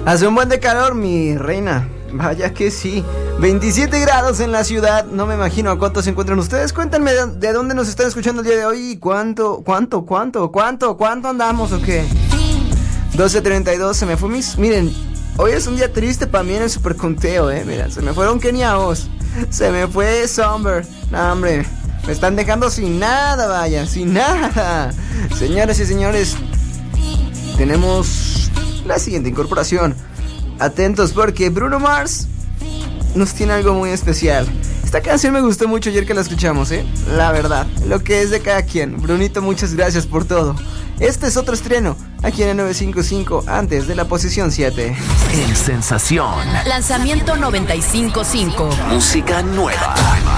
Hace un buen de calor, mi reina. Vaya que sí. 27 grados en la ciudad. No me imagino a cuánto se encuentran ustedes. Cuéntenme de dónde nos están escuchando el día de hoy. ¿Cuánto andamos o qué? 12:32, se me fue mis... Miren, hoy es un día triste para mí en el superconteo, Mira, se me fueron Kenia Oz. Se me fue Somber. No, hombre, me están dejando sin nada, vaya, sin nada. Señoras y señores, tenemos la siguiente incorporación. Atentos porque Bruno Mars nos tiene algo muy especial. Esta canción me gustó mucho ayer que la escuchamos, la verdad, lo que es de cada quien. Brunito, muchas gracias por todo. Este es otro estreno, aquí en el 955, antes de la posición 7. En Sensación. Lanzamiento 955. Música nueva.